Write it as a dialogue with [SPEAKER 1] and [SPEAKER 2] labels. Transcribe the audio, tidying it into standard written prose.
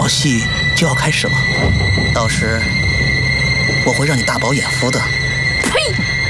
[SPEAKER 1] 场戏就要开始了，到时我会让你大饱眼福的。
[SPEAKER 2] 呸！